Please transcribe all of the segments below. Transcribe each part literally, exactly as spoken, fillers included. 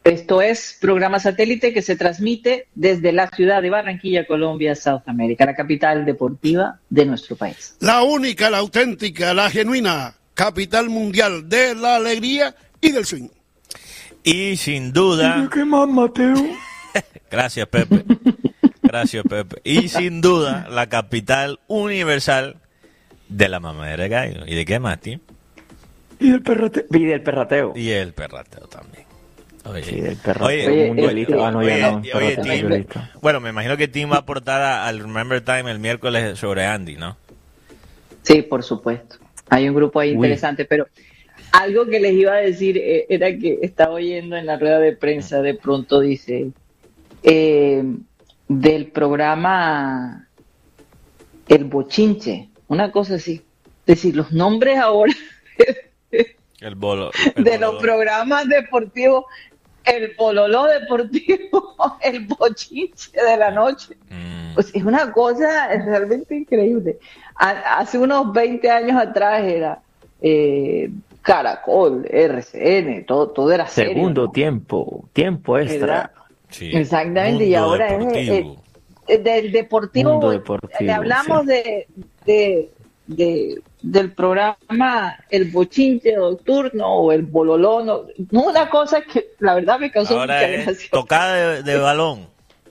Esto es programa satélite que se transmite desde la ciudad de Barranquilla, Colombia, South America, la capital deportiva de nuestro país. La única, la auténtica, la genuina capital mundial de la alegría y del swing. Y sin duda... ¿Qué más, Mateo? Gracias, Pepe. Gracias, Pepe. Y sin duda, la capital universal de la mamadera de gallo. ¿Y de qué más, tío? Y del perrateo. Y del perrateo. Y el perrateo también. Oye, sí, del perrateo. Oye, mundialista. oye, ah, no, oye, ya no, oye, perrateo Tim, mundialista. bueno, me imagino que Tim va a aportar a- al Remember Time el miércoles sobre Andy, ¿no? Sí, por supuesto. Hay un grupo ahí Uy. interesante, pero algo que les iba a decir eh, era que estaba oyendo en la rueda de prensa, de pronto dice, eh, del programa El Bochinche, una cosa así. Es decir, los nombres ahora El bolo. el de bololo. los programas deportivos, el bololó deportivo, el bochinche de la noche. Mm. Pues es una cosa realmente increíble. Ha- hace unos veinte años atrás era eh, Caracol, R C N, todo, todo era serio, Segundo ¿no? tiempo, tiempo extra. ¿Verdad? Sí. Exactamente, y Mundo ahora es deportivo. eh, eh, del deportivo, Mundo deportivo, le hablamos sí. de, de, de- del programa El Bochinche Nocturno o El Bololón, no, no, una cosa que la verdad me causó Ahora mucha es gracia. tocada de, de balón.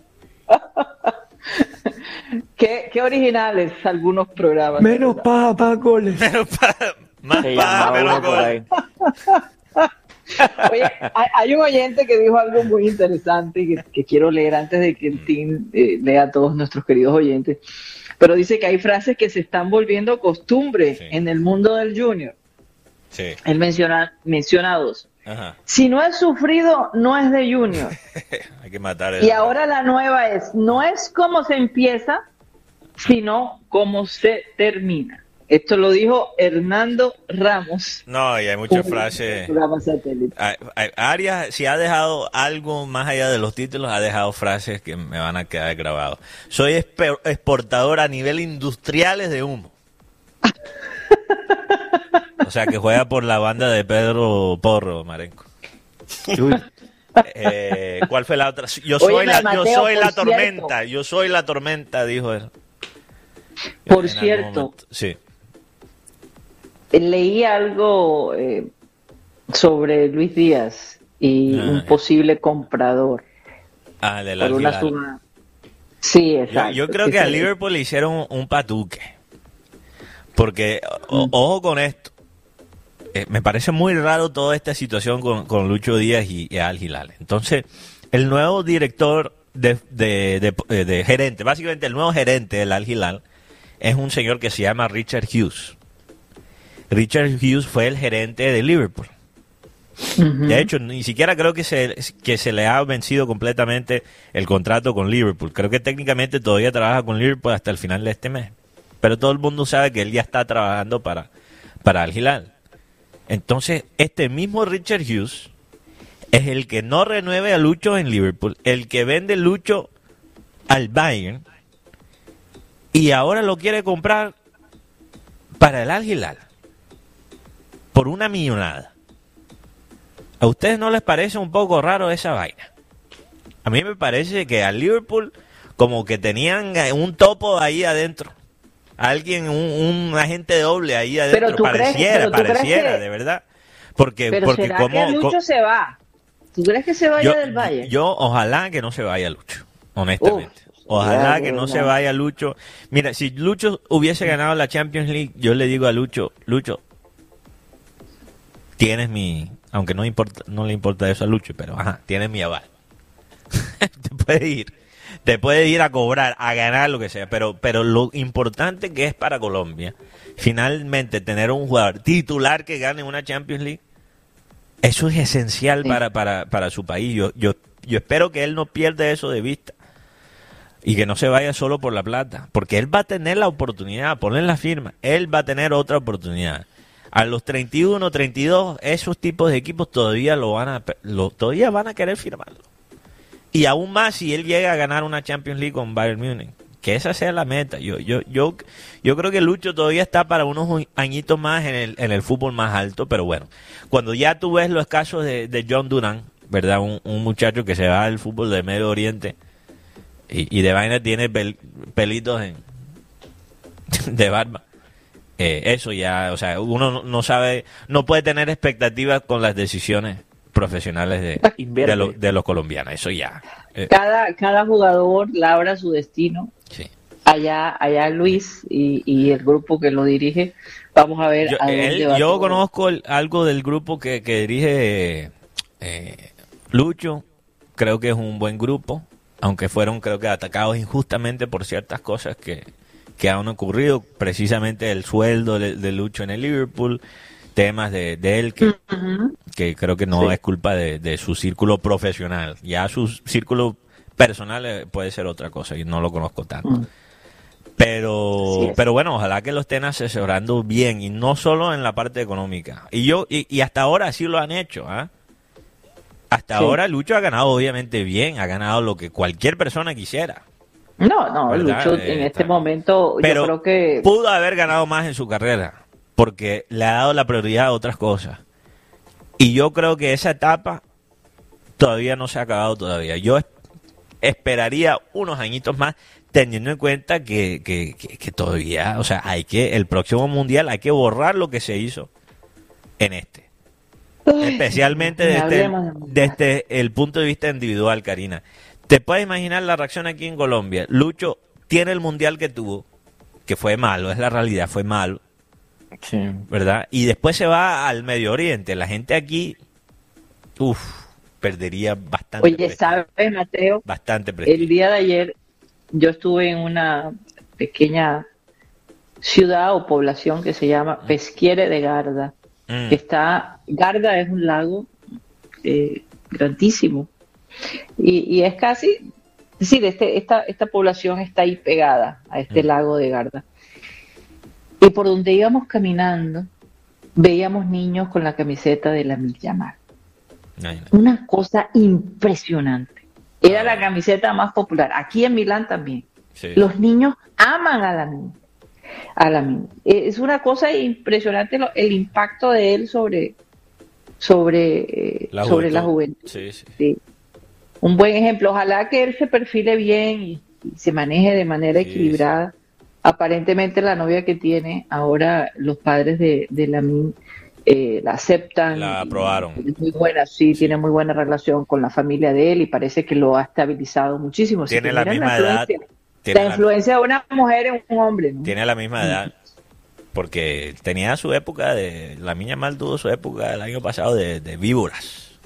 Qué, qué originales algunos programas. Menos paja, más goles. Pero pa- más Se paja, llamaba menos uno por gol. ahí. Oye, hay, hay un oyente que dijo algo muy interesante que, que quiero leer antes de que el team eh, lea a todos nuestros queridos oyentes. Pero dice que hay frases que se están volviendo costumbre Sí. en el mundo del junior. Sí. Él menciona, menciona dos. Ajá. Si no es sufrido, no es de junior. Hay que matar eso. Y ahora la nueva es, no es cómo se empieza, sino cómo se termina. Esto lo dijo Hernando Ramos. No, y hay muchas un frases. programa satélite. Hay- hay- Arias, si ha dejado algo más allá de los títulos, ha dejado frases que me van a quedar grabados. Soy espe- exportador a nivel industriales de humo. O sea, que juega por la banda de Pedro Porro, Marenco. Uy, Eh, ¿Cuál fue la otra? Yo soy Óyeme, la, yo Mateo, soy por la cierto. tormenta. Yo soy la tormenta, dijo él. Por En algún cierto, momento. Sí. leí algo eh, sobre Luis Díaz y Ah, un ya. posible comprador Ah, del por una Al-Hilal. suma. Sí, Yo, exacto. yo creo que a Liverpool le hicieron un patuque. Porque, o- ojo con esto. Eh, me parece muy raro toda esta situación con, con Lucho Díaz y, y Al-Hilal. Entonces, el nuevo director de, de, de- de gerente, básicamente el nuevo gerente del Al-Hilal, es un señor que se llama Richard Hughes. Richard Hughes fue el gerente de Liverpool. Ujú. De hecho, ni siquiera creo que se, que se le ha vencido completamente el contrato con Liverpool. Creo que técnicamente todavía trabaja con Liverpool hasta el final de este mes. Pero todo el mundo sabe que él ya está trabajando para, para Al-Hilal. Entonces, este mismo Richard Hughes es el que no renueve a Lucho en Liverpool, el que vende Lucho al Bayern y ahora lo quiere comprar para el Al-Hilal por una millonada. ¿A ustedes no les parece un poco raro esa vaina? A mí me parece que al Liverpool como que tenían eh, un topo ahí adentro. Alguien, un, un agente doble ahí adentro. Pero tú crees- pareciera, pero tú crees pareciera, que- de verdad. Porque, Pero porque ¿será como, que Lucho co- se va? ¿Tú crees que se vaya yo, del Valle? yo ojalá que no se vaya Lucho, honestamente. Uf, Ojalá ya, que no ya. se vaya Lucho. Mira, si Lucho hubiese ganado la Champions League, yo le digo a Lucho, Lucho, tienes mi, aunque no importa, no le importa eso a Lucho, pero ajá, tienes mi aval. Te puede ir, te puede ir a cobrar, a ganar lo que sea, pero, pero lo importante que es para Colombia, finalmente tener un jugador titular que gane una Champions League, eso es esencial Sí. para, para, para su país. Yo, yo, yo espero que él no pierda eso de vista y que no se vaya solo por la plata, porque él va a tener la oportunidad, ponle la firma, él va a tener otra oportunidad. A los treinta y uno, treinta y dos, esos tipos de equipos todavía lo van a, lo, todavía van a querer firmarlo. Y aún más si él llega a ganar una Champions League con Bayern Múnich, que esa sea la meta. Yo, yo, yo, yo creo que Lucho todavía está para unos añitos más en el, en el fútbol más alto, pero bueno, cuando ya tú ves los casos de, de John Duran, ¿verdad? Un, un muchacho que se va al fútbol de Medio Oriente y, y de vaina tiene pel, pelitos en, de barba. Eh, eso ya, o sea, uno no, no sabe, no puede tener expectativas con las decisiones profesionales de, de, lo, de los colombianos. Eso ya. Eh. Cada, cada jugador labra su destino. Sí. Allá, allá Luis y, y el grupo que lo dirige, vamos a ver. Yo, a dónde él, va yo todo. conozco el, algo del grupo que, que dirige eh, Lucho, creo que es un buen grupo, aunque fueron creo que atacados injustamente por ciertas cosas que, que han ocurrido, precisamente el sueldo de, de Lucho en el Liverpool, temas de, de él que, uh-huh. que creo que no sí. es culpa de, de su círculo profesional, ya su círculo personal puede ser otra cosa y no lo conozco tanto. Uh-huh. Pero, pero bueno, ojalá que lo estén asesorando bien y no solo en la parte económica. Y yo y, y hasta ahora sí lo han hecho, ¿eh? Hasta sí. ahora Lucho ha ganado obviamente bien, ha ganado lo que cualquier persona quisiera. No, no, ¿verdad? Lucho en eh, este está. momento pero yo creo que pudo haber ganado más en su carrera porque le ha dado la prioridad a otras cosas. Y yo creo que esa etapa todavía no se ha acabado todavía. Yo esperaría unos añitos más, teniendo en cuenta que, que, que, que todavía, o sea, hay que, el próximo mundial hay que borrar lo que se hizo en este. Ay, especialmente desde, desde el punto de vista individual, Karina. ¿Te puedes imaginar la reacción aquí en Colombia? Lucho tiene el mundial que tuvo, que fue malo, es la realidad, fue malo. Sí. ¿Verdad? Y después se va al Medio Oriente. La gente aquí, uff, perdería bastante. Oye, prestigio. ¿Sabes, Mateo? Bastante prestigio. El día de ayer yo estuve en una pequeña ciudad o población que se llama Pesquiere de Garda. Mm. Está, Garda es un lago eh, grandísimo y, y es casi, es decir, este, esta, esta población está ahí pegada a este mm. lago de Garda. Y por donde íbamos caminando veíamos niños con la camiseta de Lamine Yamal. Ay, no. Una cosa impresionante. Era la camiseta más popular. Aquí en Milán también. Sí. Los niños aman a Lamine. A Lamine. Es una cosa impresionante lo, el impacto de él sobre, sobre, eh, la, sobre juventud. la juventud. Sí, sí. Sí. Un buen ejemplo. Ojalá que él se perfile bien y, y se maneje de manera sí, equilibrada. Sí. Aparentemente la novia que tiene ahora, los padres de, de Lamine Eh, la aceptan. La aprobaron. Es muy buena, sí, sí, tiene muy buena relación con la familia de él y parece que lo ha estabilizado muchísimo. Tiene si la misma la edad. La influencia la... de una mujer en un hombre, ¿no? Tiene la misma edad. Porque tenía su época de... Lamine Yamal tuvo su época el año pasado de, de víboras.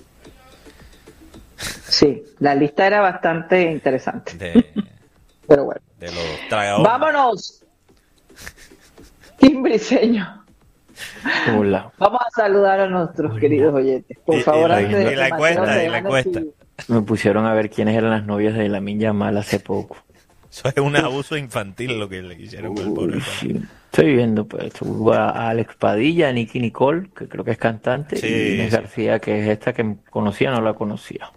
Sí, la lista era bastante interesante. De, Pero bueno. De los tragadores. ¡Vámonos! Kim Briseño. Hola. Vamos a saludar a nuestros Hola. queridos oyentes. Por y, favor, y, antes y de la encuesta, y la encuesta. Me pusieron a ver quiénes eran las novias de Lamine Yamal hace poco. Eso es un abuso infantil lo que le hicieron con el pobre. Sí. Estoy viendo, pues, a Alex Padilla, a Nicky Nicole, que creo que es cantante, sí, y Inés sí. García, que es esta que conocía, no la conocía.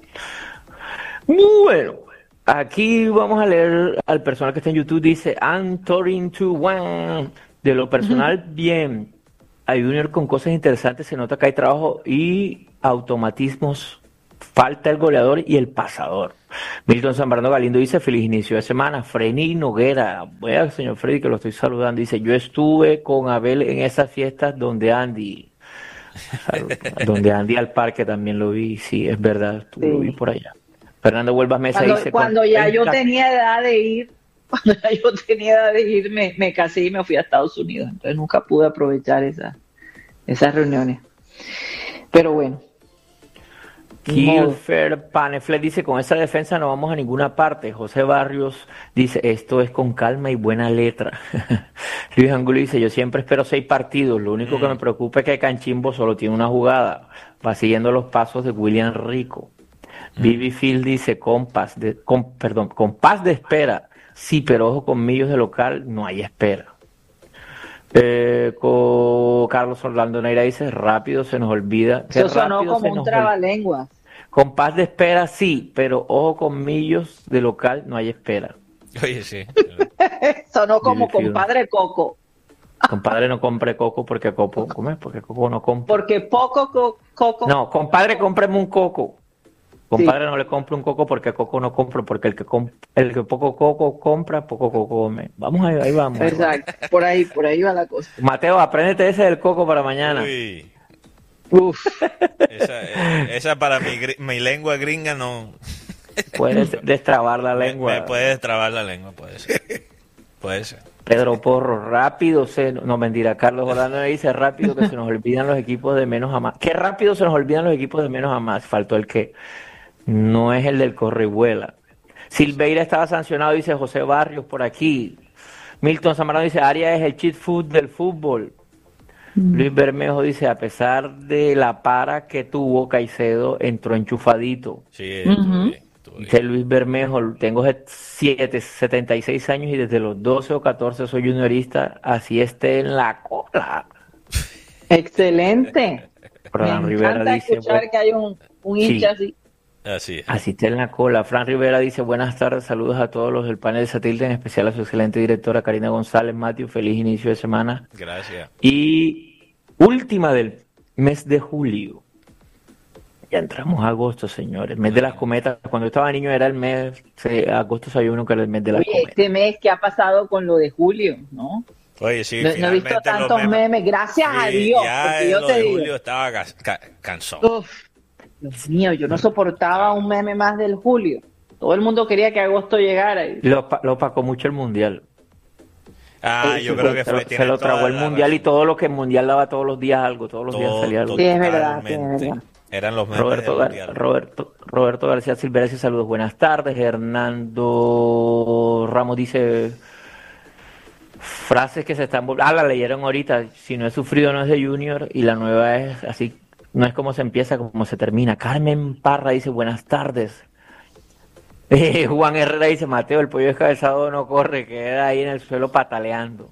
Bueno, aquí vamos a leer al personal que está en YouTube. Dice, I'm touring to one. De lo personal, uh-huh. bien. A Junior con cosas interesantes, se nota que hay trabajo y automatismos. Falta el goleador y el pasador. Milton Zambrano Galindo dice, feliz inicio de semana. Freddy Noguera, vea señor Freddy que lo estoy saludando, dice, yo estuve con Abel en esas fiestas donde Andy, donde Andy al parque también lo vi, sí, es verdad, estuve, sí. Lo vi por allá. Fernando Huelvas Mesa cuando, dice... Cuando ya yo tenía edad de ir, cuando ya yo tenía edad de ir, me, me casé y me fui a Estados Unidos, entonces nunca pude aprovechar esa, esas reuniones. Pero bueno. Kilfer Paneflet dice, con esa defensa no vamos a ninguna parte. José Barrios dice, esto es con calma y buena letra. Luis Angulo dice, yo siempre espero seis partidos, lo único mm. que me preocupa es que Canchimbo solo tiene una jugada, va siguiendo los pasos de William Rico. Mm. Vivi Phil dice, compás de, con, perdón, compás de espera, sí, pero ojo con Millos de local, no hay espera. Eh, con Carlos Orlando Neira dice, rápido se nos olvida. Eso sonó como un trabalenguas. Con paz de espera sí, pero ojo con Millos de local no hay espera. Oye, sí. Sonó como compadre Coco. Compadre, no compre coco porque coco, ¿cómo es? Porque coco no compra. Porque poco co- coco. No, compadre, cómpreme un coco. Compadre, sí. No le compre un coco porque coco no compra, porque el que comp el que poco coco compra, poco coco come. Vamos ahí, ahí vamos. Exacto, por ahí, por ahí va la cosa. Mateo, apréndete ese del coco para mañana. Uy. Uf. Esa, eh, esa para mi, mi lengua gringa no. Puedes destrabar la lengua. Me, me puede destrabar la lengua, puede ser. Puede ser. Pedro Porro, rápido se... No, mentira, Carlos Jordano le dice rápido que se nos olvidan los equipos de menos a más. Qué rápido se nos olvidan los equipos de menos a más. Faltó el que no es el del Corrihuela. Silveira estaba sancionado, dice José Barrios por aquí. Milton Zamorano dice, Arias es el cheat food del fútbol. Mm. Luis Bermejo dice, a pesar de la para que tuvo Caicedo, entró enchufadito. Sí, estuvo bien. Dice Luis Bermejo, tengo siete, setenta y seis años y desde los doce o catorce soy juniorista, así esté en la cola. Excelente. Fran Me Rivera encanta dice, escuchar bueno, que hay un, un hincha sí, así. Así es. Así está en la cola. Fran Rivera dice, buenas tardes, saludos a todos los del panel de satélite, en especial a su excelente directora Karina González. Matthew, feliz inicio de semana. Gracias. Y última del mes de julio. Ya entramos a agosto, señores. Mes de las cometas. Cuando yo estaba niño era el mes, sí, agosto sabía uno que era el mes de las Oye, cometas. este mes que ha pasado con lo de julio, ¿no? Oye, sí, no, no he visto tantos memes. memes, gracias sí, a Dios. Ya porque yo lo te de digo, julio estaba ca ca cansado. Uf, Dios mío, yo no soportaba un meme más del julio. Todo el mundo quería que agosto llegara. Y... Lo, lo opacó mucho el mundial. Ah, yo creo que fue. Se, se lo tragó el mundial razón. Y todo lo que el mundial daba todos los días algo, todos los todo, días salía algo. Sí, es verdad, sí, es verdad. Eran los memes Roberto, Gar Roberto, Roberto García Silveira, saludos, buenas tardes. Hernando Ramos dice frases que se están volviendo. Ah, la leyeron ahorita. Si no he sufrido, no es de Junior. Y la nueva es así. No es como se empieza, como se termina. Carmen Parra dice buenas tardes. Eh, Juan Herrera dice, Mateo, el pollo descabezado no corre, queda ahí en el suelo pataleando.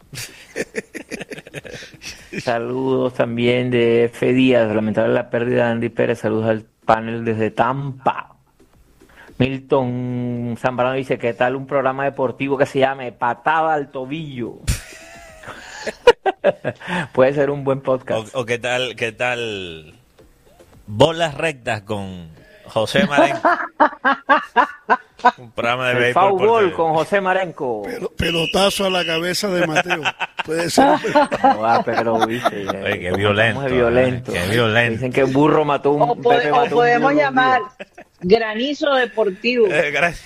Saludos también de F. Díaz, lamentable la pérdida de Andy Pérez, saludos al panel desde Tampa. Milton Zambrano dice, ¿qué tal un programa deportivo que se llame Patada al Tobillo? Puede ser un buen podcast. O, o qué tal, qué tal Bolas Rectas con José Marenco. Un programa de el foul con José Marenco. Pel pelotazo a la cabeza de Mateo. Puede ser. No, ah, pero viste. Ya, oye, qué violento. Es violento. Qué violento. Dicen que burro mató un. O, pod Pepe o mató podemos un llamar granizo deportivo. Eh, gracias.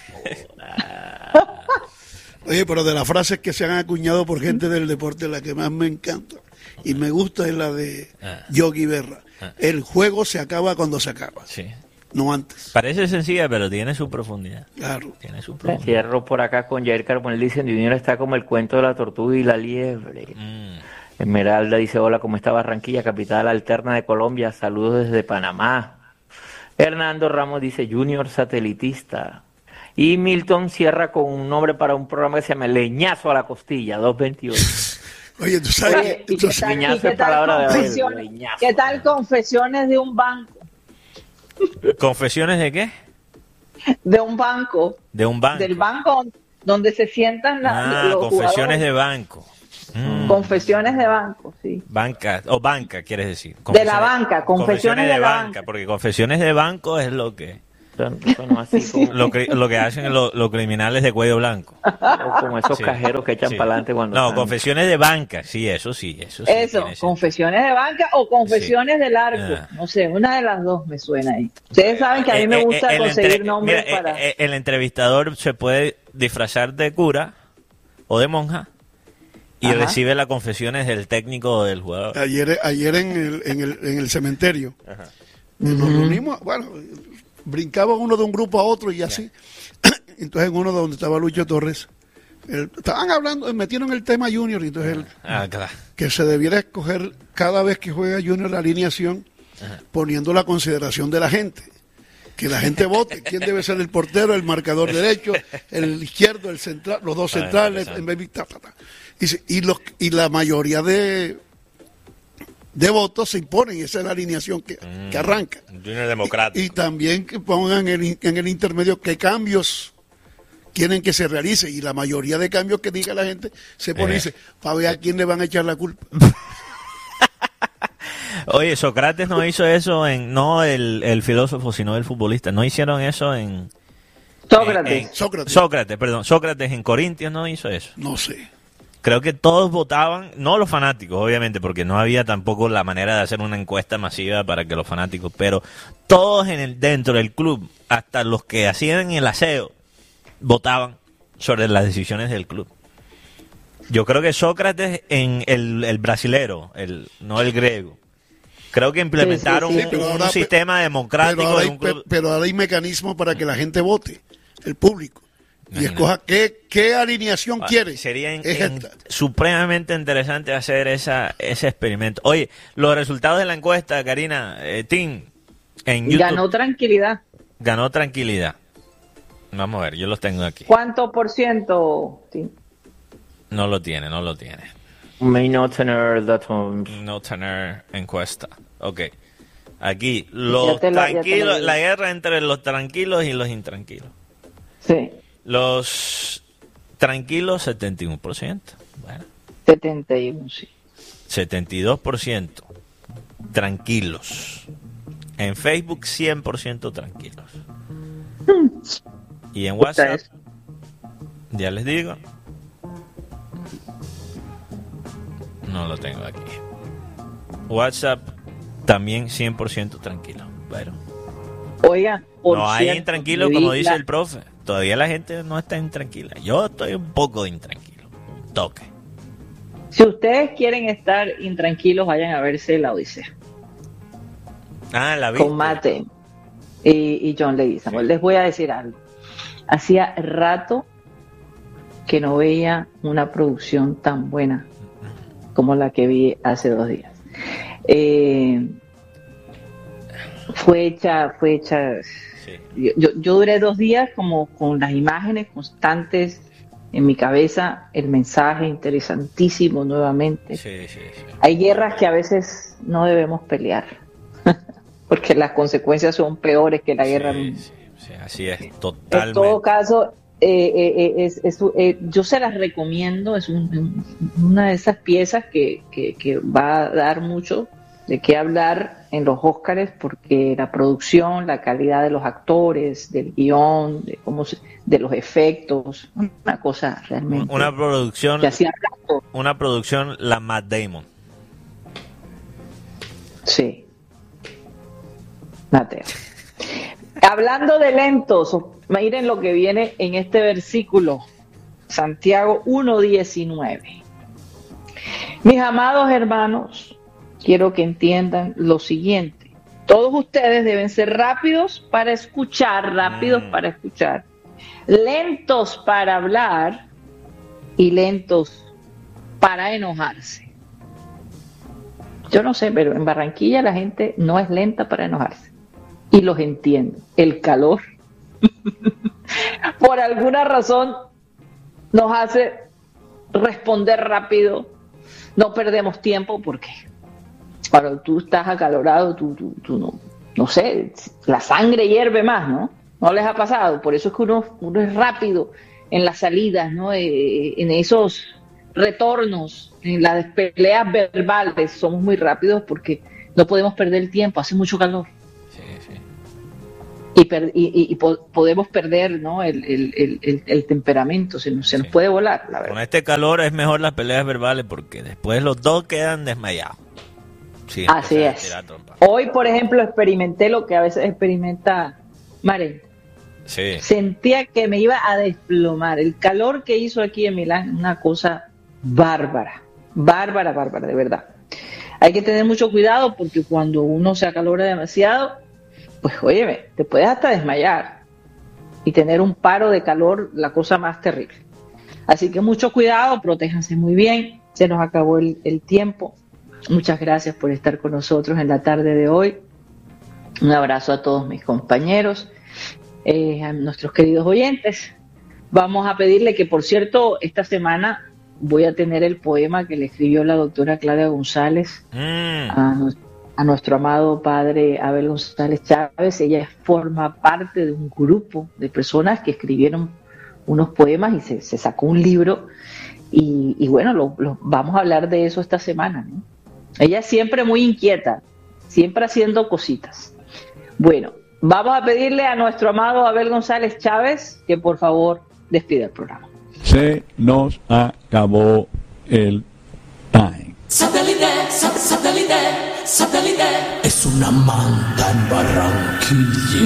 Oye, pero de las frases que se han acuñado por gente del deporte, la que más me encanta y me gusta es la de ah. Yogi Berra. Ah. El juego se acaba cuando se acaba. Sí. No antes. Parece sencilla, pero tiene su profundidad. Claro. Tiene su profundidad. Cierro por acá con Jair Carbonell. Dicen, Junior está como el cuento de la tortuga y la liebre. Mm. Esmeralda dice, hola, ¿cómo está Barranquilla, capital alterna de Colombia? Saludos desde Panamá. Hernando Ramos dice, Junior satelitista. Y Milton cierra con un nombre para un programa que se llama Leñazo a la Costilla, dos veintiocho. Oye, tú sabes Oye, que... ¿y qué tal, leñazo ¿y qué tal confesiones, de ¿qué tal confesiones de un banco? ¿Confesiones de qué? De un banco. De un banco. Del banco donde se sientan la, ah, los confesiones jugadores. de banco. Mm. Confesiones de banco, sí. Banca, o banca, quieres decir. De la banca, confesiones, confesiones de, de la banca, banca. Porque confesiones de banco es lo que... Son, son así como... lo, que lo que hacen los, los criminales de cuello blanco. O como esos sí. cajeros que echan sí. para adelante cuando... No, están... confesiones de banca, sí, eso sí. Eso, sí, eso confesiones de banca o confesiones sí. del arco. Ah. No sé, una de las dos me suena ahí. Ustedes saben que a mí me gusta eh, eh, conseguir entre... nombres Mira, para... Eh, el entrevistador se puede disfrazar de cura o de monja y Ajá. recibe las confesiones del técnico o del jugador. Ayer, ayer en, el, en, el, en el cementerio Ajá. nos uh-huh. reunimos, bueno... brincaba uno de un grupo a otro y así. Yeah. Entonces en uno donde estaba Lucho Torres, él, estaban hablando, metieron el tema Junior, y entonces él, ah, claro. que se debiera escoger cada vez que juega Junior la alineación, Ajá. poniendo la consideración de la gente. Que la gente vote quién debe ser el portero, el marcador derecho, el izquierdo, el central, los dos centrales, ah, en ta, ta, ta. Y, y, los, y la mayoría de de votos se imponen, esa es la alineación que, mm, que arranca. Junior democrático. Y, y también que pongan el, en el intermedio qué cambios quieren que se realice, y la mayoría de cambios que diga la gente se pone y dice, para ver a quién le van a echar la culpa. Oye, Sócrates no hizo eso en, no el, el filósofo, sino el futbolista, no hicieron eso en... Sócrates. en- en- Sócrates. Sócrates, perdón, Sócrates en Corintios no hizo eso. No sé. Creo que todos votaban, no los fanáticos, obviamente, porque no había tampoco la manera de hacer una encuesta masiva para que los fanáticos, pero todos en el dentro del club, hasta los que hacían el aseo, votaban sobre las decisiones del club. Yo creo que Sócrates en el, el brasilero, el no el griego, creo que implementaron Sí, sí, sí, pero un, ahora- un sistema democrático Pero ahora, de hay, un club. pero ahora hay mecanismos para que la gente vote, el público, y Imagínate. escoja qué, qué alineación Ah, quiere. Sería in- Es in- esta. supremamente interesante hacer esa, ese experimento. Oye, los resultados de la encuesta, Karina, eh, Tim, en YouTube, Ganó tranquilidad. ganó tranquilidad. Vamos a ver, yo los tengo aquí. ¿Cuánto por ciento? Sí. No lo tiene, no lo tiene. May not tener that um, No tener encuesta. Ok. Aquí, los Ya te lo- ya te lo tranquilos, digo. la guerra entre los tranquilos y los intranquilos. Sí, Los tranquilos, setenta y uno por ciento. Bueno, setenta y uno, sí. setenta y dos por ciento tranquilos. En Facebook, cien por ciento tranquilos. Y en WhatsApp, eso. ya les digo, no lo tengo aquí. WhatsApp, también cien por ciento tranquilo. Bueno, Oiga, por no hay cierto, intranquilo vi como dice la- el profe. Todavía la gente no está intranquila. Yo estoy un poco intranquilo. Un toque. Si ustedes quieren estar intranquilos, vayan a verse La Odisea Ah, la viste. con Matt Damon y, y John Leguizamo. Les voy a decir algo. Hacía rato que no veía una producción tan buena como la que vi hace dos días. Eh, fue hecha, fue hecha. Sí. Yo, yo, yo duré dos días como con las imágenes constantes en mi cabeza, el mensaje interesantísimo nuevamente. Sí, sí, sí. Hay guerras que a veces no debemos pelear, porque las consecuencias son peores que la guerra Sí, misma. sí, sí, así es, En totalmente. todo caso, eh, eh, eh, es, es- eh, yo se las recomiendo, es un- un- una de esas piezas que, que, que va a dar mucho de qué hablar en los Óscares, porque la producción, la calidad de los actores, del guión, de, cómo se- de los efectos, una cosa realmente Una producción, que hacía rato. una producción, la Matt Damon. Sí. Mateo. Hablando de lentos, miren lo que viene en este versículo, Santiago uno diecinueve. Mis amados hermanos, quiero que entiendan lo siguiente. Todos ustedes deben ser rápidos para escuchar, rápidos Mm. para escuchar, lentos para hablar y lentos para enojarse. Yo no sé, pero en Barranquilla la gente no es lenta para enojarse. Y los entiendo. El calor, por alguna razón, nos hace responder rápido. No perdemos tiempo porque cuando tú estás acalorado, tú, tú, tú no, no sé, la sangre hierve más, ¿no? ¿No les ha pasado? Por eso es que uno, uno es rápido en las salidas, ¿no? Eh, en esos retornos, en las peleas verbales, somos muy rápidos porque no podemos perder el tiempo, hace mucho calor. Sí, sí. Y, per- y, y- y po- podemos perder, ¿no? el, el, el, el- el temperamento, se nos, se nos Sí. puede volar, la Con verdad. este calor es mejor las peleas verbales porque después los dos quedan desmayados. Sí, Así empiezan a es. tirar trompa. Hoy, por ejemplo, experimenté lo que a veces experimenta Maren. Sí. Sentía que me iba a desplomar. El calor que hizo aquí en Milán, una cosa bárbara, bárbara, bárbara, de verdad. Hay que tener mucho cuidado porque cuando uno se acalora demasiado, pues óyeme, te puedes hasta desmayar y tener un paro de calor, la cosa más terrible. Así que mucho cuidado, protéjanse muy bien. Se nos acabó el, el tiempo. Muchas gracias por estar con nosotros en la tarde de hoy. Un abrazo a todos mis compañeros, eh, a nuestros queridos oyentes. Vamos a pedirle que, por cierto, esta semana voy a tener el poema que le escribió la doctora Claudia González Mm, a, nu- a nuestro amado padre Abel González Chávez. Ella forma parte de un grupo de personas que escribieron unos poemas y se, se sacó un libro y, y bueno, lo, lo, vamos a hablar de eso esta semana, ¿no? Ella es siempre muy inquieta, siempre haciendo cositas. Bueno, vamos a pedirle a nuestro amado Abel González Chávez que por favor despida el programa. Se nos acabó el time. Satélite, satélite, satélite. Es una manta en Barranquilla.